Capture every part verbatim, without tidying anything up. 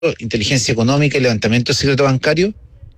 inteligencia económica y levantamiento de secreto bancario?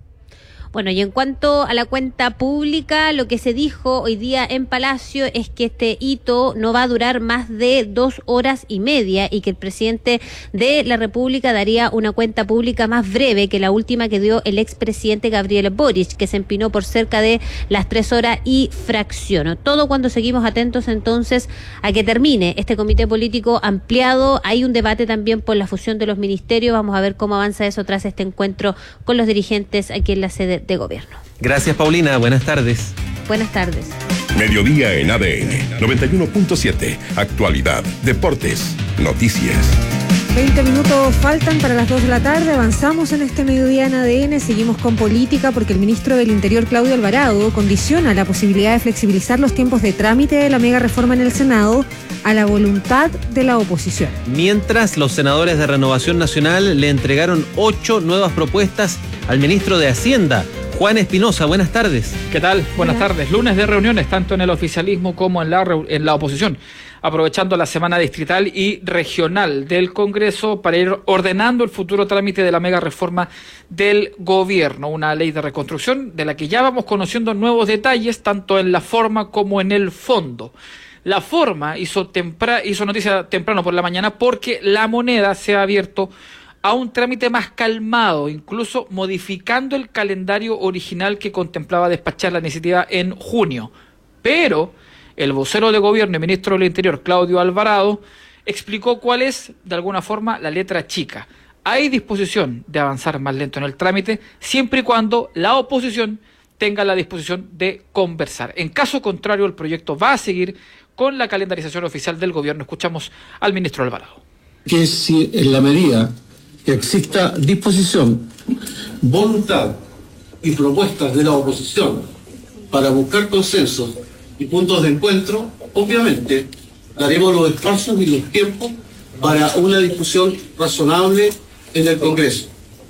Bueno, y en cuanto a la cuenta pública, lo que se dijo hoy día en Palacio es que este hito no va a durar más de dos horas y media y que el presidente de la República daría una cuenta pública más breve que la última que dio el expresidente Gabriel Boric, que se empinó por cerca de las tres horas y fracción. Todo cuando seguimos atentos entonces a que termine este comité político ampliado. Hay un debate también por la fusión de los ministerios. Vamos a ver cómo avanza eso tras este encuentro con los dirigentes aquí en la sede de gobierno. Gracias, Paulina. Buenas tardes. Buenas tardes. Mediodía en A D N noventa y uno punto siete. Actualidad, deportes, noticias. veinte minutos faltan para las dos de la tarde. Avanzamos en este mediodía en A D N. Seguimos con política porque el ministro del Interior, Claudio Alvarado, condiciona la posibilidad de flexibilizar los tiempos de trámite de la mega reforma en el Senado a la voluntad de la oposición. Mientras, los senadores de Renovación Nacional le entregaron ocho nuevas propuestas al ministro de Hacienda, Juan Espinosa. Buenas tardes. ¿Qué tal? Buenas Hola. tardes. Lunes de reuniones, tanto en el oficialismo como en la, en la oposición, aprovechando la semana distrital y regional del Congreso para ir ordenando el futuro trámite de la mega reforma del gobierno, una ley de reconstrucción de la que ya vamos conociendo nuevos detalles, tanto en la forma como en el fondo. La forma hizo, tempra, hizo noticia temprano por la mañana porque La Moneda se ha abierto a un trámite más calmado, incluso modificando el calendario original que contemplaba despachar la iniciativa en junio. Pero el vocero de gobierno y ministro del Interior, Claudio Alvarado, explicó cuál es, de alguna forma, la letra chica. Hay disposición de avanzar más lento en el trámite, siempre y cuando la oposición tenga la disposición de conversar. En caso contrario, el proyecto va a seguir con la calendarización oficial del gobierno. Escuchamos al ministro Alvarado. Que si en la medida que exista disposición, voluntad y propuestas de la oposición para buscar consensos y puntos de encuentro, obviamente daremos los espacios y los tiempos para una discusión razonable en el Congreso.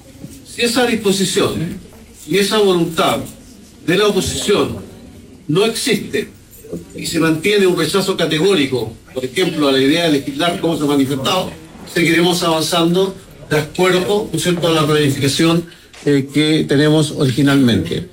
Si esa disposición y esa voluntad de la oposición no existe y se mantiene un rechazo categórico, por ejemplo, a la idea de legislar como se ha manifestado, seguiremos avanzando de acuerdo, ¿no es cierto?, a la planificación eh, que tenemos originalmente.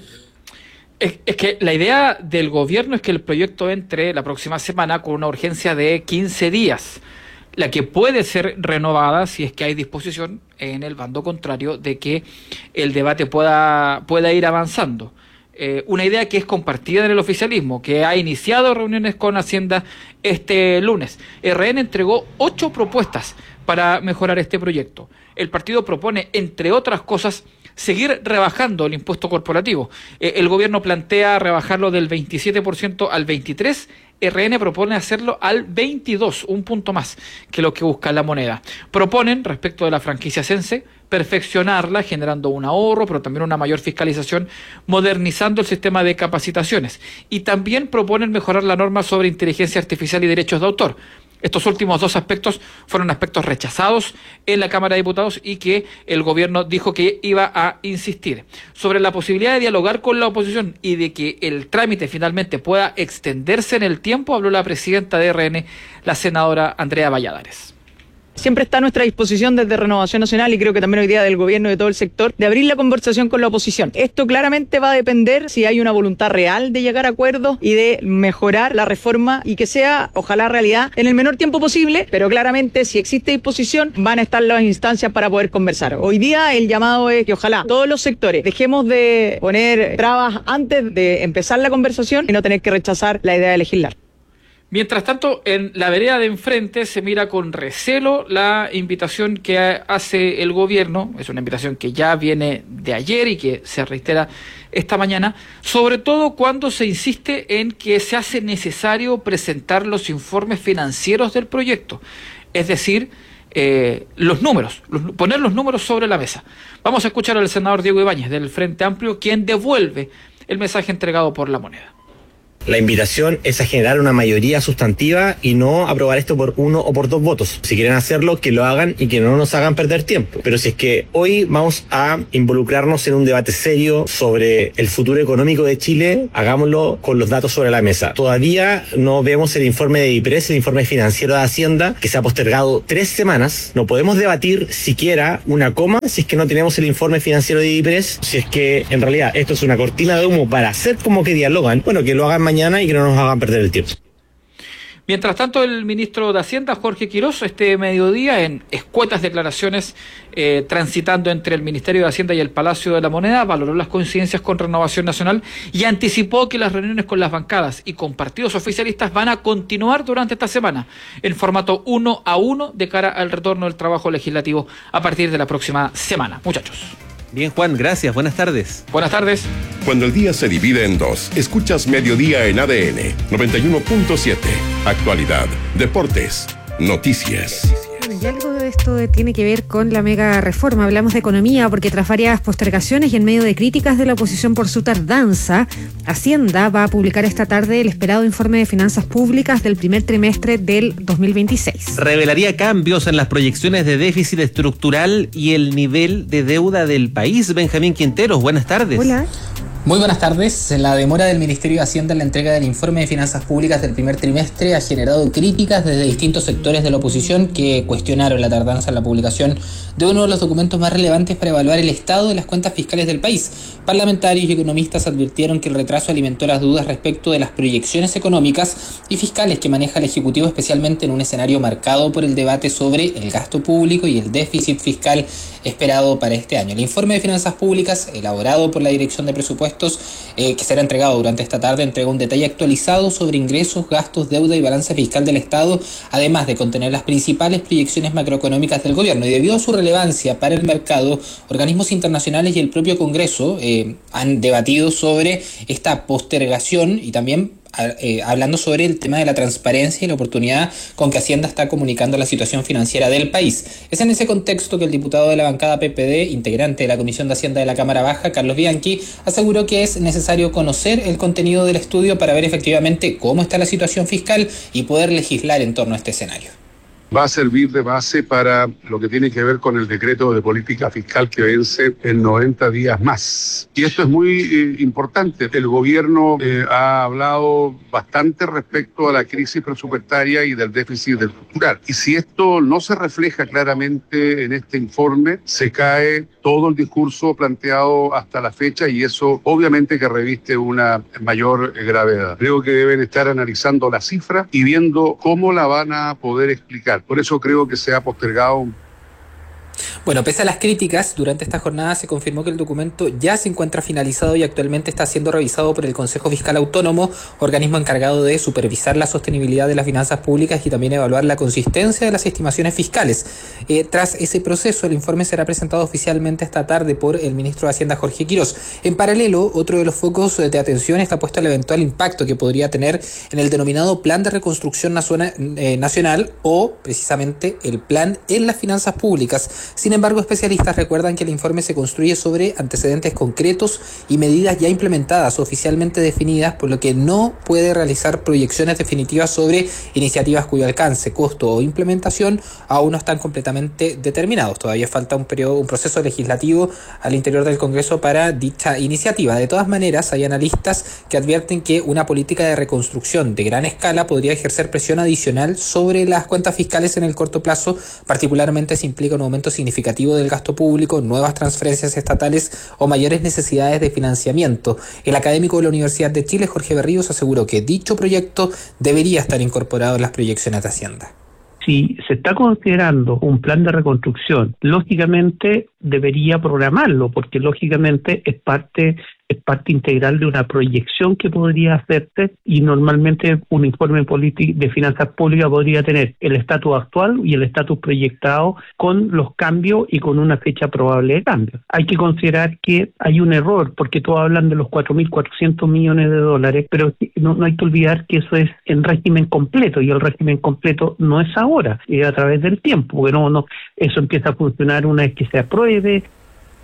Es, es que la idea del gobierno es que el proyecto entre la próxima semana con una urgencia de quince días, la que puede ser renovada si es que hay disposición en el bando contrario de que el debate pueda, pueda ir avanzando. Eh, una idea que es compartida en el oficialismo, que ha iniciado reuniones con Hacienda este lunes. R N entregó ocho propuestas para mejorar este proyecto. El partido propone, entre otras cosas, seguir rebajando el impuesto corporativo. Eh, el gobierno plantea rebajarlo del veintisiete por ciento al veintitrés por ciento. R N propone hacerlo al veintidós, un punto más que lo que busca La Moneda. Proponen, respecto de la franquicia Sense, perfeccionarla, generando un ahorro, pero también una mayor fiscalización, modernizando el sistema de capacitaciones. Y también proponen mejorar la norma sobre inteligencia artificial y derechos de autor. Estos últimos dos aspectos fueron aspectos rechazados en la Cámara de Diputados y que el gobierno dijo que iba a insistir. Sobre la posibilidad de dialogar con la oposición y de que el trámite finalmente pueda extenderse en el tiempo, habló la presidenta de R N, la senadora Andrea Valladares. Siempre está a nuestra disposición desde Renovación Nacional y creo que también hoy día del gobierno y de todo el sector de abrir la conversación con la oposición. Esto claramente va a depender si hay una voluntad real de llegar a acuerdos y de mejorar la reforma y que sea, ojalá, realidad en el menor tiempo posible, pero claramente si existe disposición van a estar las instancias para poder conversar. Hoy día el llamado es que ojalá todos los sectores dejemos de poner trabas antes de empezar la conversación y no tener que rechazar la idea de legislar. Mientras tanto, en la vereda de enfrente se mira con recelo la invitación que hace el gobierno, es una invitación que ya viene de ayer y que se reitera esta mañana, sobre todo cuando se insiste en que se hace necesario presentar los informes financieros del proyecto, es decir, eh, los números, los, poner los números sobre la mesa. Vamos a escuchar al senador Diego Ibáñez del Frente Amplio, quien devuelve el mensaje entregado por La Moneda. La invitación es a generar una mayoría sustantiva y no aprobar esto por uno o por dos votos. Si quieren hacerlo, que lo hagan y que no nos hagan perder tiempo. Pero si es que hoy vamos a involucrarnos en un debate serio sobre el futuro económico de Chile, hagámoslo con los datos sobre la mesa. Todavía no vemos el informe de IPRES, el informe financiero de Hacienda, que se ha postergado tres semanas. No podemos debatir siquiera una coma si es que no tenemos el informe financiero de IPRES, si es que en realidad esto es una cortina de humo para hacer como que dialogan. Bueno, que lo hagan mañana y que no nos hagan perder el tiempo. Mientras tanto, el ministro de Hacienda, Jorge Quirós, este mediodía, en escuetas declaraciones, eh, transitando entre el Ministerio de Hacienda y el Palacio de la Moneda, valoró las coincidencias con Renovación Nacional y anticipó que las reuniones con las bancadas y con partidos oficialistas van a continuar durante esta semana, en formato uno a uno, de cara al retorno del trabajo legislativo a partir de la próxima semana. Muchachos. Bien, Juan, gracias. Buenas tardes. Buenas tardes. Cuando el día se divide en dos, escuchas Mediodía en A D N noventa y uno punto siete. Actualidad, deportes, noticias. Y algo de esto tiene que ver con la mega reforma. Hablamos de economía porque tras varias postergaciones y en medio de críticas de la oposición por su tardanza, Hacienda va a publicar esta tarde el esperado informe de finanzas públicas del primer trimestre del dos mil veintiséis. Revelaría cambios en las proyecciones de déficit estructural y el nivel de deuda del país. Benjamín Quinteros, buenas tardes. Hola. Muy buenas tardes. La demora del Ministerio de Hacienda en la entrega del informe de finanzas públicas del primer trimestre ha generado críticas desde distintos sectores de la oposición que cuestionaron la tardanza en la publicación de uno de los documentos más relevantes para evaluar el estado de las cuentas fiscales del país. Parlamentarios y economistas advirtieron que el retraso alimentó las dudas respecto de las proyecciones económicas y fiscales que maneja el Ejecutivo, especialmente en un escenario marcado por el debate sobre el gasto público y el déficit fiscal esperado para este año. El informe de finanzas públicas, elaborado por la Dirección de Presupuestos, eh, que será entregado durante esta tarde, entrega un detalle actualizado sobre ingresos, gastos, deuda y balance fiscal del Estado, además de contener las principales proyecciones macroeconómicas del gobierno. Y debido a su relevancia para el mercado, organismos internacionales y el propio Congreso eh, han debatido sobre esta postergación y también Eh, hablando sobre el tema de la transparencia y la oportunidad con que Hacienda está comunicando la situación financiera del país. Es en ese contexto que el diputado de la bancada P P D, integrante de la Comisión de Hacienda de la Cámara Baja, Carlos Bianchi, aseguró que es necesario conocer el contenido del estudio para ver efectivamente cómo está la situación fiscal y poder legislar en torno a este escenario. Va a servir de base para lo que tiene que ver con el decreto de política fiscal que vence en noventa días más. Y esto es muy eh, importante. El gobierno eh, ha hablado bastante respecto a la crisis presupuestaria y del déficit estructural. Y si esto no se refleja claramente en este informe, se cae todo el discurso planteado hasta la fecha y eso obviamente que reviste una mayor gravedad. Creo que deben estar analizando la cifra y viendo cómo la van a poder explicar. Por eso creo que se ha postergado. Bueno, pese a las críticas, durante esta jornada se confirmó que el documento ya se encuentra finalizado y actualmente está siendo revisado por el Consejo Fiscal Autónomo, organismo encargado de supervisar la sostenibilidad de las finanzas públicas y también evaluar la consistencia de las estimaciones fiscales. Eh, tras ese proceso, el informe será presentado oficialmente esta tarde por el ministro de Hacienda, Jorge Quirós. En paralelo, otro de los focos de atención está puesto al eventual impacto que podría tener en el denominado Plan de Reconstrucción Nacional o, precisamente, el plan en las finanzas públicas. Sin embargo, especialistas recuerdan que el informe se construye sobre antecedentes concretos y medidas ya implementadas o oficialmente definidas, por lo que no puede realizar proyecciones definitivas sobre iniciativas cuyo alcance, costo o implementación aún no están completamente determinados. Todavía falta un periodo, un proceso legislativo al interior del Congreso para dicha iniciativa. De todas maneras, hay analistas que advierten que una política de reconstrucción de gran escala podría ejercer presión adicional sobre las cuentas fiscales en el corto plazo, particularmente si implica un aumento significativo del gasto público, nuevas transferencias estatales o mayores necesidades de financiamiento. El académico de la Universidad de Chile, Jorge Berríos, aseguró que dicho proyecto debería estar incorporado en las proyecciones de Hacienda. Si se está considerando un plan de reconstrucción, lógicamente debería programarlo, porque lógicamente es parte es parte integral de una proyección que podría hacerse y normalmente un informe de finanzas públicas podría tener el estatus actual y el estatus proyectado con los cambios y con una fecha probable de cambio. Hay que considerar que hay un error, porque todos hablan de los cuatro mil cuatrocientos millones de dólares, pero no, no hay que olvidar que eso es en régimen completo y el régimen completo no es ahora, es a través del tiempo, porque no, no, eso empieza a funcionar una vez que se apruebe.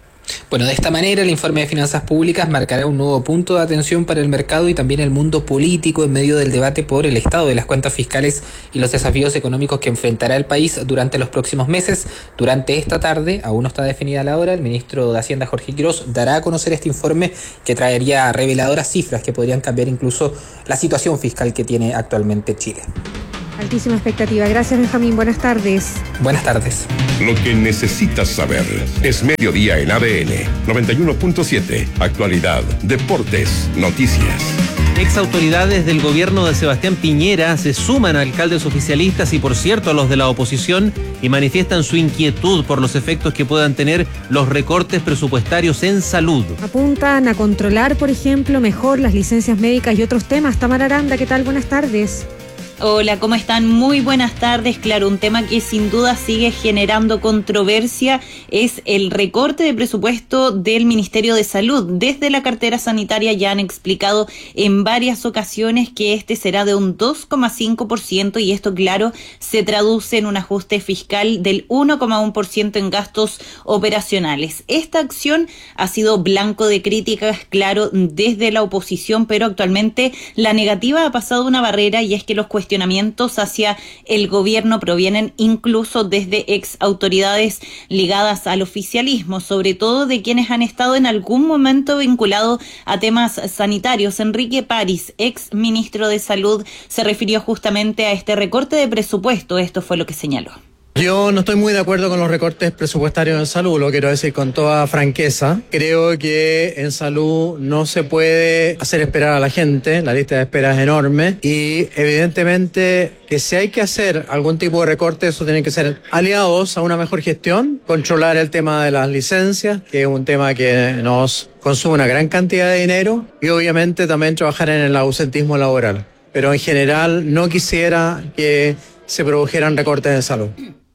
Bueno, de esta manera el informe de finanzas públicas marcará un nuevo punto de atención para el mercado y también el mundo político en medio del debate por el estado de las cuentas fiscales y los desafíos económicos que enfrentará el país durante los próximos meses. Durante esta tarde, aún no está definida la hora, el ministro de Hacienda, Jorge Quiroz, dará a conocer este informe que traería reveladoras cifras que podrían cambiar incluso la situación fiscal que tiene actualmente Chile. Altísima expectativa. Gracias, Benjamín. Buenas tardes. Buenas tardes. Lo que necesitas saber es Mediodía en A D N noventa y uno punto siete. Actualidad, deportes, noticias. Ex autoridades del gobierno de Sebastián Piñera se suman a alcaldes oficialistas y, por cierto, a los de la oposición y manifiestan su inquietud por los efectos que puedan tener los recortes presupuestarios en salud. Apuntan a controlar, por ejemplo, mejor las licencias médicas y otros temas. Tamara Aranda, ¿qué tal? Buenas tardes. Hola, ¿cómo están? Muy buenas tardes. Claro, un tema que sin duda sigue generando controversia es el recorte de presupuesto del Ministerio de Salud. Desde la cartera sanitaria ya han explicado en varias ocasiones que este será de un dos coma cinco por ciento y esto, claro, se traduce en un ajuste fiscal del uno coma uno por ciento en gastos operacionales. Esta acción ha sido blanco de críticas, claro, desde la oposición, pero actualmente la negativa ha pasado una barrera y es que los cuestionamientos cuestionamientos hacia el gobierno provienen incluso desde ex autoridades ligadas al oficialismo, sobre todo de quienes han estado en algún momento vinculados a temas sanitarios. Enrique París, ex ministro de Salud, se refirió justamente a este recorte de presupuesto. Esto fue lo que señaló. Yo no estoy muy de acuerdo con los recortes presupuestarios en salud, lo quiero decir con toda franqueza. Creo que en salud no se puede hacer esperar a la gente, la lista de espera es enorme y evidentemente que si hay que hacer algún tipo de recorte, eso tiene que ser aliados a una mejor gestión, controlar el tema de las licencias, que es un tema que nos consume una gran cantidad de dinero y obviamente también trabajar en el ausentismo laboral. Pero en general no quisiera que se produjeran recortes en salud.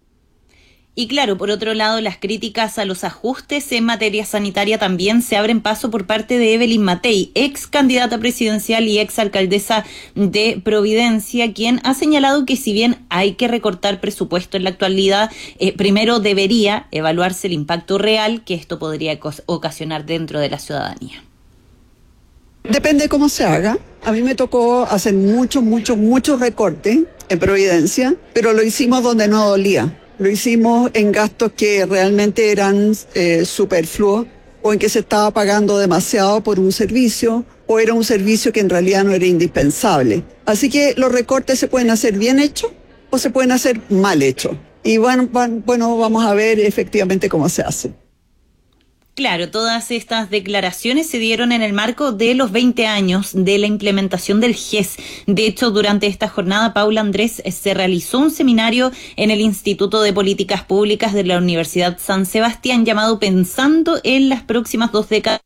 Y claro, por otro lado, las críticas a los ajustes en materia sanitaria también se abren paso por parte de Evelyn Matei, ex candidata presidencial y ex alcaldesa de Providencia, quien ha señalado que si bien hay que recortar presupuesto en la actualidad, eh, primero debería evaluarse el impacto real que esto podría ocasionar dentro de la ciudadanía. Depende de cómo se haga. A mí me tocó hacer mucho, mucho, mucho recorte en Providencia, pero lo hicimos donde no dolía. Lo hicimos en gastos que realmente eran eh, superfluos o en que se estaba pagando demasiado por un servicio o era un servicio que en realidad no era indispensable. Así que los recortes se pueden hacer bien hechos o se pueden hacer mal hechos. Y bueno, van, bueno, vamos a ver efectivamente cómo se hace. Claro, todas estas declaraciones se dieron en el marco de los veinte años de la implementación del G E S. De hecho, durante esta jornada, Paula Andrés, se realizó un seminario en el Instituto de Políticas Públicas de la Universidad San Sebastián llamado Pensando en las próximas dos décadas.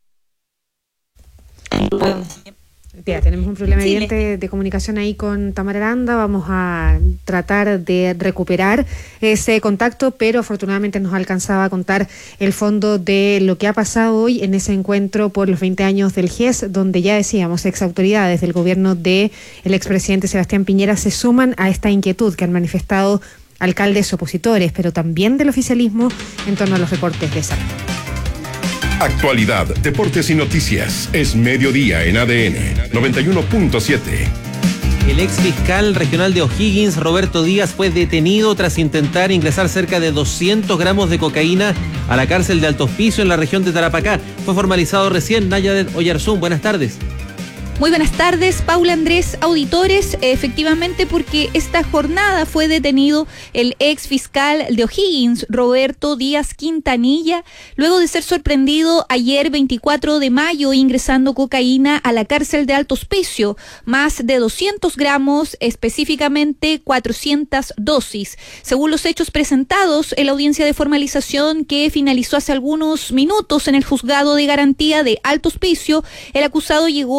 Ya, tenemos un problema evidente de, de comunicación ahí con Tamara Aranda. Vamos a tratar de recuperar ese contacto, pero afortunadamente nos alcanzaba a contar el fondo de lo que ha pasado hoy en ese encuentro por los veinte años del G E S, donde ya decíamos, ex autoridades del gobierno del expresidente Sebastián Piñera se suman a esta inquietud que han manifestado alcaldes opositores, pero también del oficialismo en torno a los recortes de salud. Actualidad, deportes y noticias. Es Mediodía en A D N noventa y uno punto siete. El ex fiscal regional de O'Higgins, Roberto Díaz, fue detenido tras intentar ingresar cerca de doscientos gramos de cocaína a la cárcel de Alto Hospicio en la región de Tarapacá. Fue formalizado recién. Nayadet Oyarzún, buenas tardes. Muy buenas tardes, Paula Andrés, auditores. Efectivamente, porque esta jornada fue detenido el ex fiscal de O'Higgins, Roberto Díaz Quintanilla, luego de ser sorprendido ayer veinticuatro de mayo ingresando cocaína a la cárcel de Alto Hospicio, más de doscientos gramos, específicamente cuatrocientas dosis. Según los hechos presentados en la audiencia de formalización que finalizó hace algunos minutos en el juzgado de garantía de Alto Hospicio, el acusado llegó a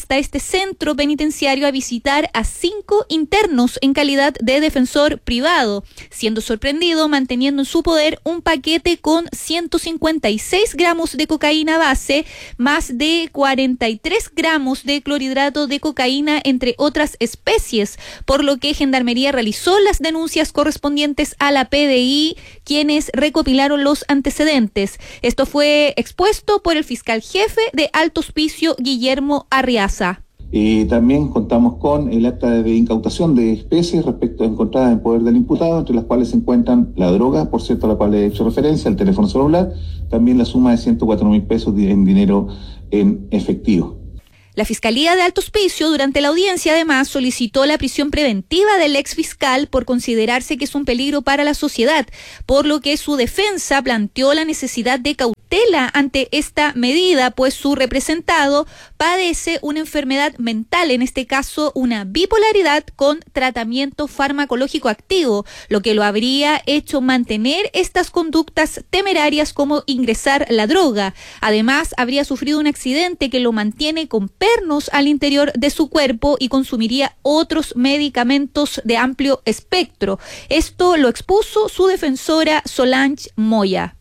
hasta este centro penitenciario a visitar a cinco internos en calidad de defensor privado, siendo sorprendido manteniendo en su poder un paquete con ciento cincuenta y seis gramos de cocaína base, más de cuarenta y tres gramos de clorhidrato de cocaína, entre otras especies, por lo que Gendarmería realizó las denuncias correspondientes a la P D I, quienes recopilaron los antecedentes. Esto fue expuesto por el fiscal jefe de Alto Hospicio, Guillermo Arriaza. Eh, también contamos con el acta de incautación de especies respecto a encontradas en poder del imputado, entre las cuales se encuentran la droga, por cierto, a la cual le he hecho referencia, el teléfono celular, también la suma de ciento cuatro mil pesos en dinero en efectivo. La Fiscalía de Alto Hospicio durante la audiencia además solicitó la prisión preventiva del ex fiscal por considerarse que es un peligro para la sociedad, por lo que su defensa planteó la necesidad de cautela ante esta medida, pues su representado padece una enfermedad mental, en este caso una bipolaridad con tratamiento farmacológico activo, lo que lo habría hecho mantener estas conductas temerarias como ingresar la droga. Además, habría sufrido un accidente que lo mantiene con pernos al interior de su cuerpo y consumiría otros medicamentos de amplio espectro. Esto lo expuso su defensora Solange Moya.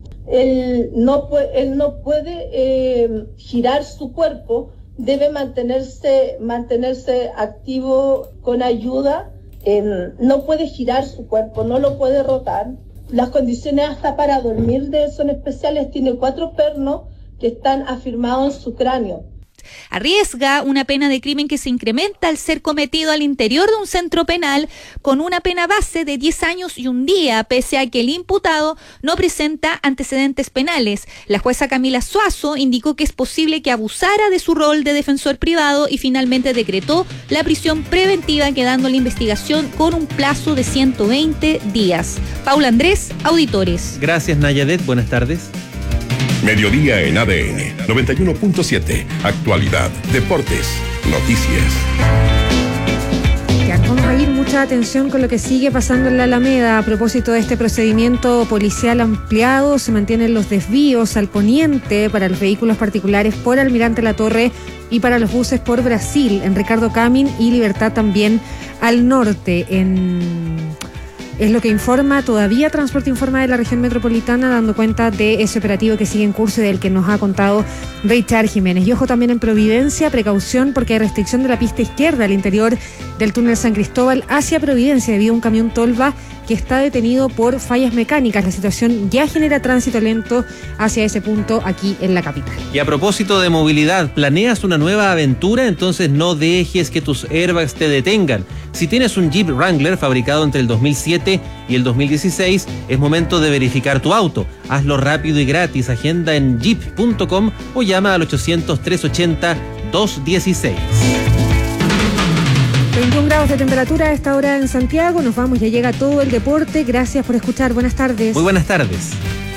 Él no puede, él no puede eh, girar su cuerpo, debe mantenerse, mantenerse activo con ayuda, eh, no puede girar su cuerpo, no lo puede rotar. Las condiciones hasta para dormir de él son especiales, tiene cuatro pernos que están afirmados en su cráneo. Arriesga una pena de crimen que se incrementa al ser cometido al interior de un centro penal con una pena base de diez años y un día, pese a que el imputado no presenta antecedentes penales. La jueza Camila Suazo indicó que es posible que abusara de su rol de defensor privado y finalmente decretó la prisión preventiva, quedando la investigación con un plazo de ciento veinte días. Paula Andrés, Auditores. Gracias, Nayadet. Buenas tardes. Mediodía en A D N noventa y uno punto siete. Actualidad, deportes, noticias. Ya, vamos a ir mucha atención con lo que sigue pasando en la Alameda. A propósito de este procedimiento policial ampliado, se mantienen los desvíos al poniente para los vehículos particulares por Almirante Latorre y para los buses por Brasil, en Ricardo Camin, y Libertad también al norte. En... Es lo que informa todavía Transporte Informa de la región metropolitana, dando cuenta de ese operativo que sigue en curso y del que nos ha contado Richard Jiménez. Y ojo también en Providencia, precaución porque hay restricción de la pista izquierda al interior del túnel San Cristóbal hacia Providencia debido a un camión tolva que está detenido por fallas mecánicas. La situación ya genera tránsito lento hacia ese punto aquí en la capital. Y a propósito de movilidad, ¿planeas una nueva aventura? Entonces no dejes que tus airbags te detengan. Si tienes un Jeep Wrangler fabricado entre el dos mil siete y el dos mil dieciséis, es momento de verificar tu auto. Hazlo rápido y gratis. Agenda en jeep punto com o llama al ochocientos, trescientos ochenta, doscientos dieciséis. veintiún grados de temperatura a esta hora en Santiago. Nos vamos, ya llega todo el deporte. Gracias por escuchar. Buenas tardes. Muy buenas tardes.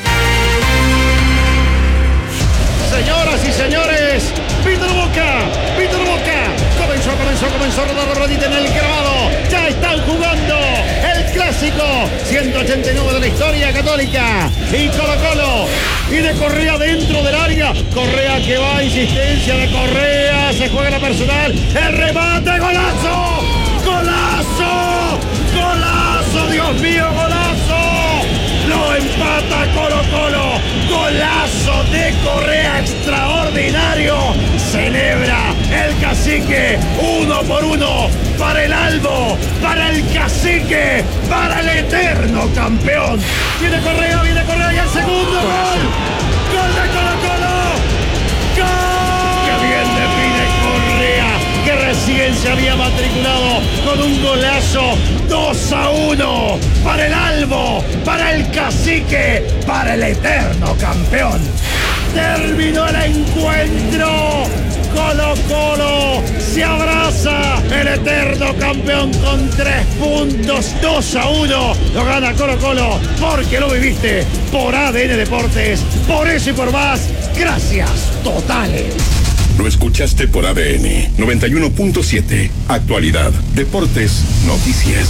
Señoras y señores, Víctor Boca, Víctor Boca. Comenzó, comenzó, comenzó a rodar la rodita en el grabado. Ya están jugando el clásico ciento ochenta y nueve de la historia católica. Y Colo Colo. Y de Correa dentro del área. Correa que va, insistencia de Correa. Se juega la personal. El remate, golazo. Golazo. Golazo, Dios mío, golazo. Lo empata Colo Colo. Golazo de Correa extraordinario. Celebra el cacique uno por uno para el Albo, para el cacique, para el eterno campeón. Viene Correa, viene Correa y el segundo gol. Gol de Colo Colo. Gol. Qué bien define Correa, que recién se había matriculado con un golazo. dos a uno para el Albo, para el cacique, para el eterno campeón. Terminó el encuentro. Colo Colo se abraza, el eterno campeón con tres puntos. dos a uno lo gana Colo Colo, porque lo viviste por A D N Deportes. Por eso y por más, gracias totales. Lo escuchaste por A D N noventa y uno punto siete. Actualidad, deportes, noticias.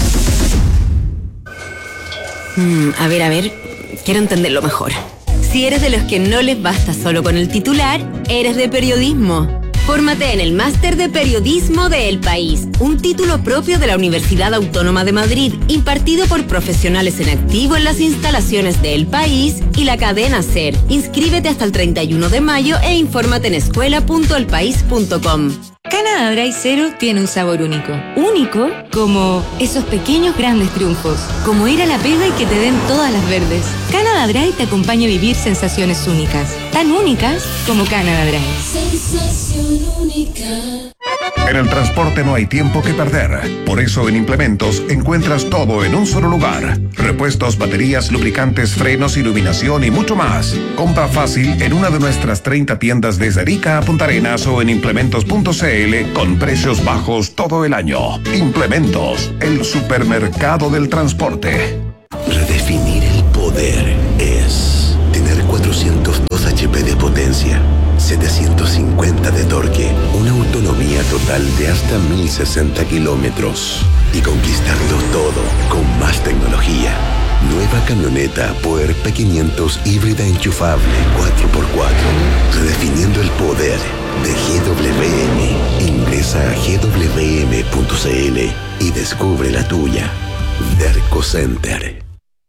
Mm, a ver, a ver, quiero entenderlo mejor. Si eres de los que no les basta solo con el titular, eres de periodismo. Fórmate en el Máster de Periodismo de El País, un título propio de la Universidad Autónoma de Madrid, impartido por profesionales en activo en las instalaciones de El País y la cadena SER. Inscríbete hasta el treinta y uno de mayo e infórmate en escuela punto el país punto com. Canada Dry Zero tiene un sabor único. Único como esos pequeños grandes triunfos. Como ir a la pega y que te den todas las verdes. Canada Dry te acompaña a vivir sensaciones únicas. Tan únicas como Canada Dry. Sensación única. En el transporte no hay tiempo que perder. Por eso en Implementos encuentras todo en un solo lugar. Repuestos, baterías, lubricantes, frenos, iluminación y mucho más. Compra fácil en una de nuestras treinta tiendas desde Arica a Punta Arenas o en implementos punto c l con precios bajos todo el año. Implementos, el supermercado del transporte. Redefinir el poder es tener cuatrocientos dos H P de potencia, setecientos cincuenta de torque, una autonomía total de hasta mil sesenta kilómetros y conquistarlo todo con más tecnología. Nueva camioneta Power P quinientos híbrida enchufable cuatro por cuatro, redefiniendo el poder de G W M. Ingresa a G W M punto c l y descubre la tuya. Derco Center.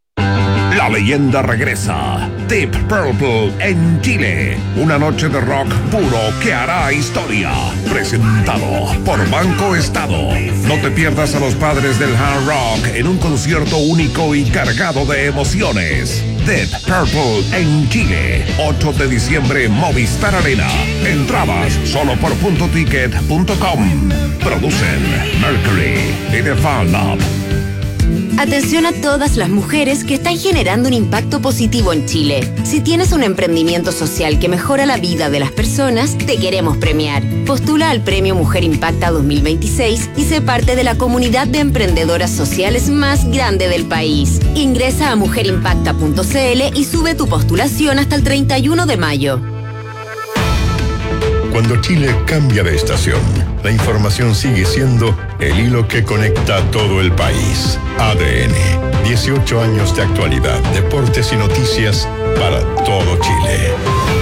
La leyenda regresa. Deep Purple en Chile. Una noche de rock puro que hará historia. Presentado por Banco Estado. No te pierdas a los padres del hard rock en un concierto único y cargado de emociones. Deep Purple en Chile. ocho de diciembre, Movistar Arena. Entradas solo por punto ticket punto com. Producen Mercury y The Fan Lab. Atención a todas las mujeres que están generando un impacto positivo en Chile. Si tienes un emprendimiento social que mejora la vida de las personas, te queremos premiar. Postula al Premio Mujer Impacta dos mil veintiséis y sé parte de la comunidad de emprendedoras sociales más grande del país. Ingresa a mujer impacta punto c l y sube tu postulación hasta el treinta y uno de mayo. Cuando Chile cambia de estación, la información sigue siendo el hilo que conecta a todo el país. A D N, dieciocho años de actualidad, deportes y noticias para todo Chile.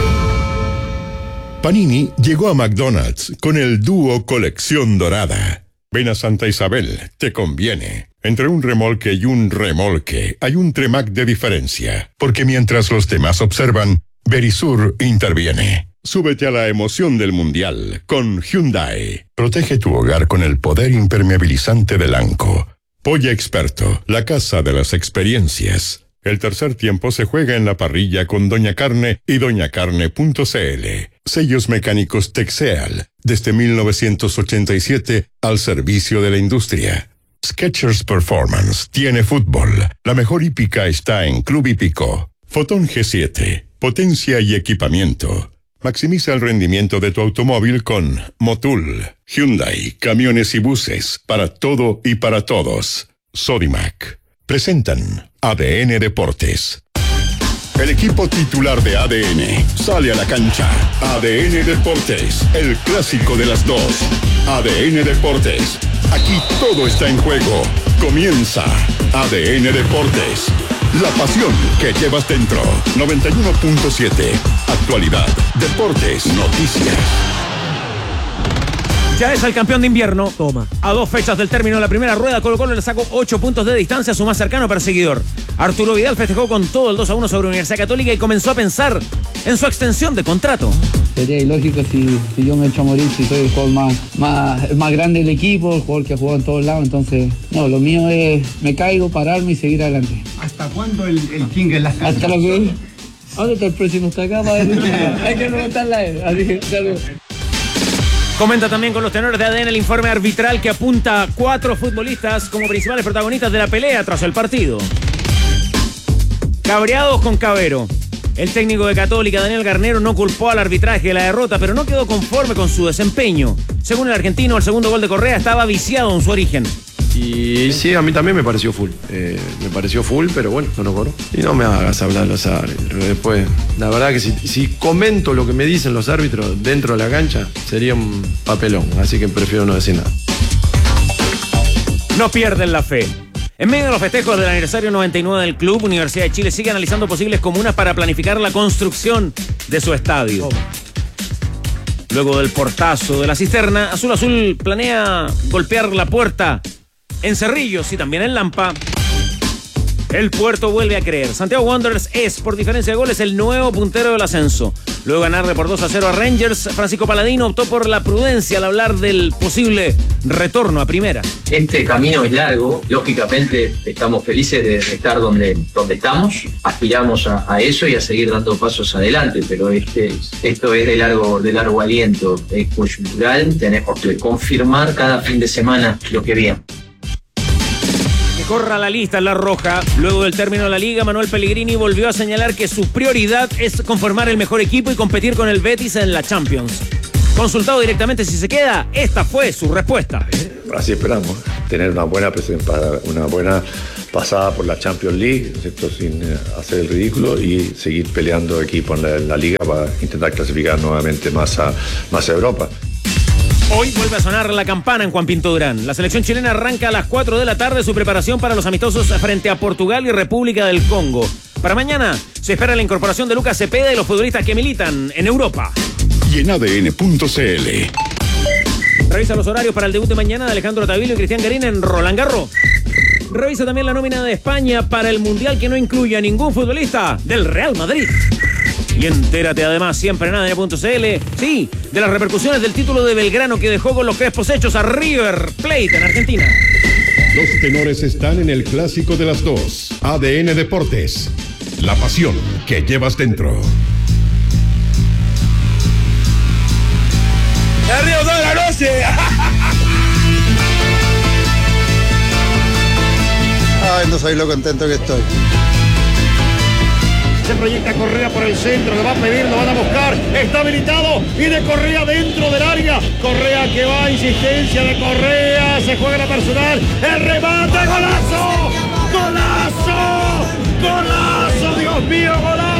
Panini llegó a McDonald's con el dúo Colección Dorada. Ven a Santa Isabel, te conviene. Entre un remolque y un remolque hay un Tremac de diferencia, porque mientras los demás observan, Verisur interviene. Súbete a la emoción del Mundial con Hyundai. Protege tu hogar con el poder impermeabilizante de Lanco. Polla Experto, la casa de las experiencias. El tercer tiempo se juega en la parrilla con Doña Carne y doña carne punto c l. Sellos mecánicos Texeal, desde mil novecientos ochenta y siete al servicio de la industria. Skechers Performance tiene fútbol. La mejor hípica está en Club Hípico. Fotón G siete, potencia y equipamiento. Maximiza el rendimiento de tu automóvil con Motul. Hyundai, camiones y buses, para todo y para todos. Sodimac. Presentan A D N Deportes. El equipo titular de A D N sale a la cancha. A D N Deportes, el clásico de las dos. A D N Deportes, aquí todo está en juego. Comienza A D N Deportes. La pasión que llevas dentro. noventa y uno punto siete. Actualidad, deportes, noticias. Ya es el campeón de invierno. Toma. A dos fechas del término de la primera rueda, Colo Colo le sacó ocho puntos de distancia a su más cercano perseguidor. Arturo Vidal festejó con todo el dos a uno sobre Universidad Católica y comenzó a pensar en su extensión de contrato. Sería ilógico si, si yo me echo a morir, si soy el jugador más, más, más grande del equipo, el jugador que ha jugado en todos lados. Entonces, no, lo mío es me caigo, pararme y seguir adelante. ¿Hasta cuándo el, el King en las canchas? Hasta lo que... ¿Dónde está el próximo? Está acá, para hay que preguntarle a él. Así que, saludos. Comenta también con los tenores de A D N el informe arbitral que apunta a cuatro futbolistas como principales protagonistas de la pelea tras el partido. Cabreados con Cavero. El técnico de Católica, Daniel Garnero, no culpó al arbitraje de la derrota, pero no quedó conforme con su desempeño. Según el argentino, el segundo gol de Correa estaba viciado en su origen. Y sí, a mí también me pareció full. Eh, me pareció full, pero bueno, no lo cobró. Y no me hagas hablar de los árbitros. Después, la verdad que si, si comento lo que me dicen los árbitros dentro de la cancha, sería un papelón. Así que prefiero no decir nada. No pierden la fe. En medio de los festejos del aniversario noventa y nueve del club, Universidad de Chile sigue analizando posibles comunas para planificar la construcción de su estadio. Luego del portazo de la cisterna, Azul Azul planea golpear la puerta en Cerrillos y también en Lampa. El Puerto vuelve a creer. Santiago Wanderers es, por diferencia de goles, el nuevo puntero del ascenso. Luego de ganarle por dos a cero a Rangers, Francisco Paladino optó por la prudencia al hablar del posible retorno a primera. Este camino es largo, lógicamente estamos felices de estar donde, donde estamos, aspiramos a, a eso y a seguir dando pasos adelante, pero este, esto es de largo, de largo aliento, es coyuntural, tenemos que confirmar cada fin de semana lo que viene. Corra la lista en la roja. Luego del término de la liga, Manuel Pellegrini volvió a señalar que su prioridad es conformar el mejor equipo y competir con el Betis en la Champions. Consultado directamente si se queda, esta fue su respuesta. Así esperamos, tener una buena una buena pasada por la Champions League, ¿cierto? Sin hacer el ridículo, y seguir peleando equipo en la, en la liga para intentar clasificar nuevamente más a, más a Europa. Hoy vuelve a sonar la campana en Juan Pinto Durán. La selección chilena arranca a las cuatro de la tarde su preparación para los amistosos frente a Portugal y República del Congo. Para mañana se espera la incorporación de Lucas Cepeda y los futbolistas que militan en Europa. Y en A D N punto C L. Revisa los horarios para el debut de mañana de Alejandro Tavilio y Cristian Garín en Roland Garros. Revisa también la nómina de España para el Mundial, que no incluye a ningún futbolista del Real Madrid. Y entérate además siempre en A D N punto C L, sí, de las repercusiones del título de Belgrano que dejó con los crespos hechos a River Plate en Argentina. Los tenores están en el clásico de las dos. A D N Deportes. La pasión que llevas dentro. ¡Arriba toda la noche! Ay, no sabéis lo contento que estoy. Se proyecta Correa por el centro, le va a pedir, lo van a buscar, está habilitado y de Correa dentro del área. Correa que va, insistencia de Correa, se juega la personal, el remate, golazo.